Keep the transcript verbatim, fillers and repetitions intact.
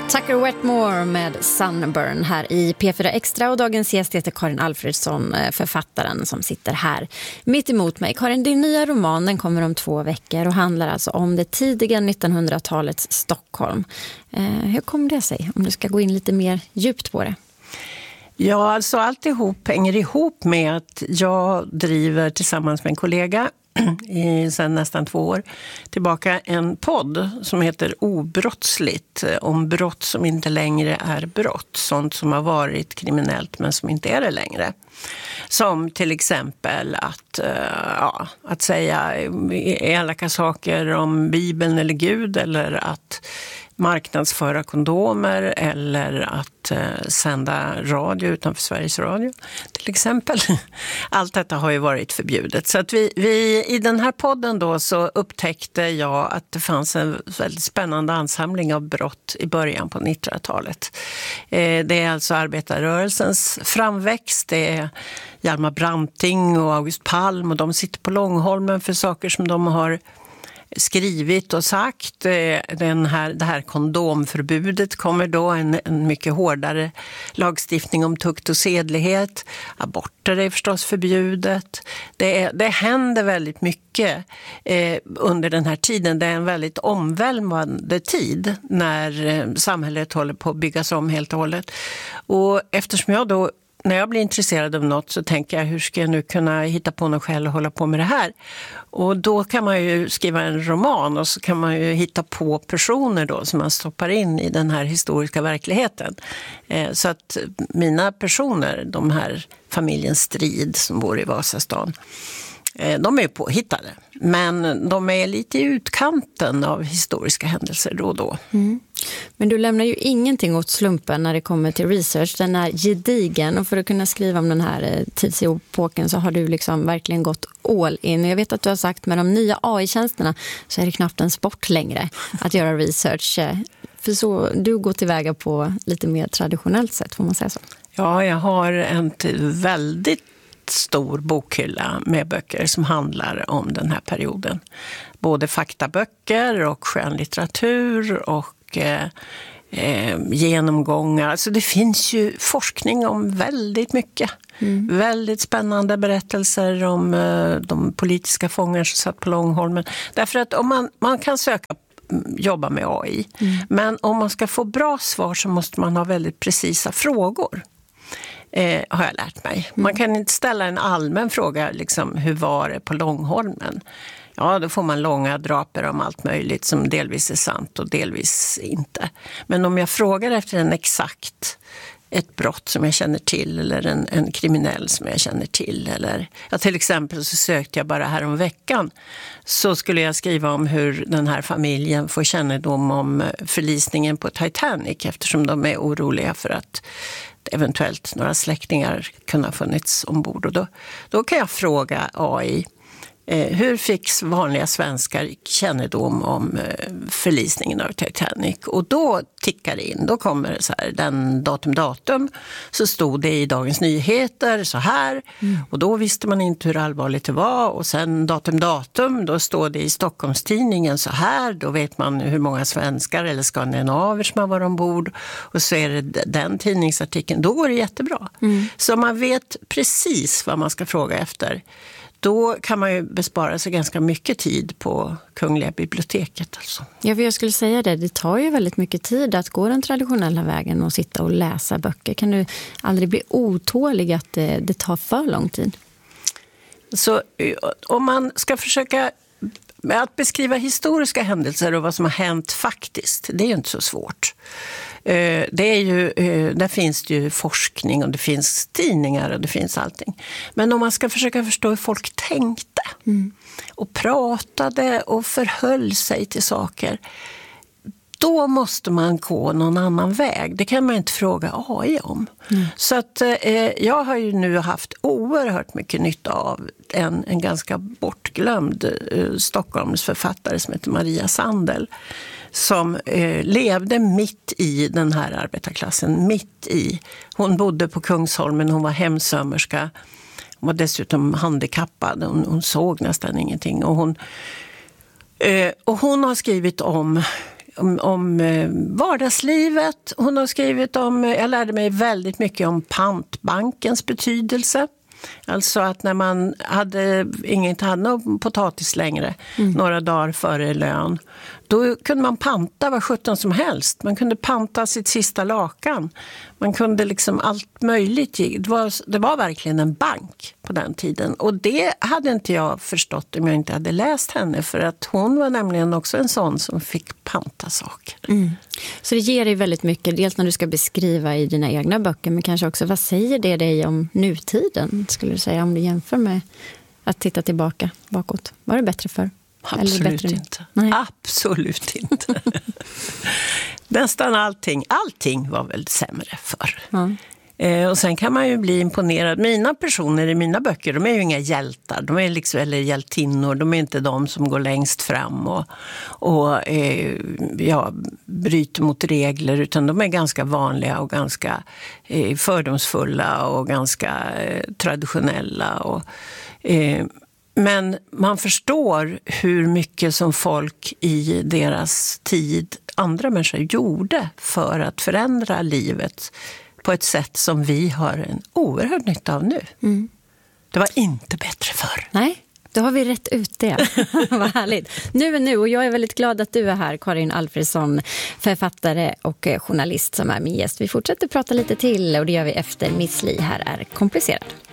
Tucker Wetmore med Sunburn här i P fyra Extra, och dagens gäst heter Karin Alfredsson, författaren som sitter här mitt emot mig. Karin, din nya roman, den kommer om två veckor och handlar alltså om det tidiga nittonhundratalets Stockholm. Eh, hur kommer det sig, om du ska gå in lite mer djupt på det? Ja, alltså alltihop hänger ihop med att jag driver tillsammans med en kollega i sedan nästan två år tillbaka en podd som heter Obrottsligt, om brott som inte längre är brott, sånt som har varit kriminellt men som inte är det längre. Som till exempel att, ja, att säga elaka saker om Bibeln eller Gud, eller att marknadsföra kondomer, eller att eh, sända radio utanför Sveriges Radio till exempel. Allt detta har ju varit förbjudet. Så att vi, vi i den här podden då så upptäckte jag att det fanns en väldigt spännande ansamling av brott i början på nittonhundratalet. Eh, det är alltså arbetarrörelsens framväxt, det är Hjalmar Branting och August Palm, och de sitter på Långholmen för saker som de har skrivit och sagt. Den här, det här kondomförbudet kommer då, en, en mycket hårdare lagstiftning om tukt och sedlighet. Aborter är förstås förbjudet. Det, är, det händer väldigt mycket eh, under den här tiden. Det är en väldigt omvälvande tid när eh, samhället håller på att byggas om helt och hållet. Och eftersom jag då när jag blir intresserad av något så tänker jag, hur ska jag nu kunna hitta på något själv och hålla på med det här? Och då kan man ju skriva en roman, och så kan man ju hitta på personer då som man stoppar in i den här historiska verkligheten. Eh, så att mina personer, de här familjen Strid som bor i Vasastan, eh, de är ju påhittade. Men de är lite i utkanten av historiska händelser då och då. Mm. Men du lämnar ju ingenting åt slumpen när det kommer till research. Den är gedigen, och för att kunna skriva om den här tidsepoken så har du liksom verkligen gått all in. Jag vet att du har sagt med de nya A I-tjänsterna så är det knappt en sport längre att göra research. För så du går tillväga på lite mer traditionellt sätt, får man säga så. Ja, jag har en väldigt stor bokhylla med böcker som handlar om den här perioden. Både faktaböcker och skönlitteratur och Eh, eh, genomgångar. Alltså det finns ju forskning om väldigt mycket. Mm. Väldigt spännande berättelser om eh, de politiska fångar som satt på Långholmen. Därför att om man, man kan söka jobba med A I. Mm. Men om man ska få bra svar så måste man ha väldigt precisa frågor. Eh, har jag lärt mig. Mm. Man kan inte ställa en allmän fråga, liksom, hur var det på Långholmen? Ja, då får man långa draper om allt möjligt som delvis är sant och delvis inte. Men om jag frågar efter en exakt, ett brott som jag känner till, eller en, en kriminell som jag känner till, eller ja, till exempel så sökte jag bara här om veckan, så skulle jag skriva om hur den här familjen får kännedom om förlisningen på Titanic, eftersom de är oroliga för att eventuellt några släktingar kunde ha funnits ombord. Och då, då kan jag fråga A I, eh, hur fick vanliga svenskar kännedom om eh, förlisningen av Titanic? Och då tickar det in, då kommer det så här, den datum datum, så stod det i Dagens Nyheter så här, mm. och då visste man inte hur allvarligt det var, och sen datum datum, då står det i Stockholmstidningen så här, då vet man hur många svenskar eller skandinaver som har varit ombord, och så är det den tidningsartikeln, då går det jättebra. Mm. Så man vet precis vad man ska fråga efter. Då kan man ju bespara sig ganska mycket tid på Kungliga biblioteket. Alltså. Ja, för jag skulle säga det. Det tar ju väldigt mycket tid att gå den traditionella vägen och sitta och läsa böcker. Kan du aldrig bli otålig att det, det tar för lång tid? Så om man ska försöka att beskriva historiska händelser och vad som har hänt faktiskt, det är ju inte så svårt. Det är ju, där finns det ju forskning och det finns tidningar och det finns allting. Men om man ska försöka förstå hur folk tänkte mm. och pratade och förhöll sig till saker, då måste man gå någon annan väg. Det kan man inte fråga A I om. Mm. Så att eh, jag har ju nu haft oerhört mycket nytta av en, en ganska bortglömd eh, Stockholms författare som heter Maria Sandel, som eh, levde mitt i den här arbetarklassen, mitt i. Hon bodde på Kungsholmen, hon var hemsömmerska, hon var dessutom handikappad, hon, hon såg nästan ingenting. Och hon, eh, och hon har skrivit om om, om vardagslivet. Hon har skrivit om, jag lärde mig väldigt mycket om pantbankens betydelse. Alltså att när man hade, inget hade någon potatis längre, mm. några dagar före lön, då kunde man panta vad sjutton som helst. Man kunde panta sitt sista lakan. Man kunde liksom allt möjligt. Det var, det var verkligen en bank på den tiden. Och det hade inte jag förstått om jag inte hade läst henne. För att hon var nämligen också en sån som fick panta saker. Mm. Så det ger dig väldigt mycket, dels när du ska beskriva i dina egna böcker, men kanske också vad säger det dig om nutiden, skulle du säga, om du jämför med att titta tillbaka bakåt? Var det bättre för? Absolut inte. Nej. Absolut inte. Nästan allting. Allting var väl sämre förr. Ja. Eh, och sen kan man ju bli imponerad. Mina personer i mina böcker, de är ju inga hjältar. De är liksom, eller hjältinnor. De är inte de som går längst fram och, och eh, ja, bryter mot regler. Utan de är ganska vanliga och ganska eh, fördomsfulla och ganska eh, traditionella. Och eh, Men man förstår hur mycket som folk i deras tid, andra människor, gjorde för att förändra livet på ett sätt som vi har en oerhörd nytta av nu. Mm. Det var inte bättre förr. Nej, då har vi rätt ut det. Vad härligt. Nu är nu, och jag är väldigt glad att du är här, Karin Alfredsson, författare och journalist som är min gäst. Vi fortsätter prata lite till och det gör vi efter Miss Li. Här är komplicerat.